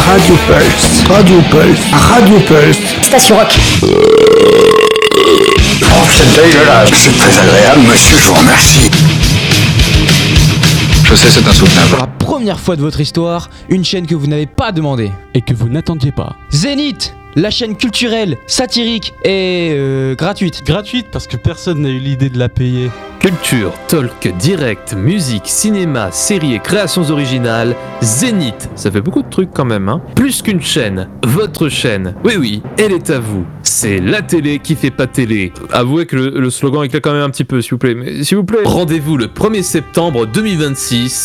Radio Pulse. Radio Pulse. Radio Pulse. Station Rock. Oh, c'est dégueulasse. C'est très agréable, monsieur, je vous remercie. Je sais, c'est insoutenable. Pour la première fois de votre histoire, une chaîne que vous n'avez pas demandé. Et que vous n'attendiez pas. Zénith, la chaîne culturelle, satirique et gratuite. Gratuite parce que personne n'a eu l'idée de la payer. Culture, talk, direct, musique, cinéma, séries et créations originales, Zénith, ça fait beaucoup de trucs quand même, hein. Plus qu'une chaîne, votre chaîne. Oui, elle est à vous. C'est la télé qui fait pas télé. Avouez que le slogan éclaire quand même un petit peu, s'il vous plaît. Mais s'il vous plaît, rendez-vous le 1er septembre 2026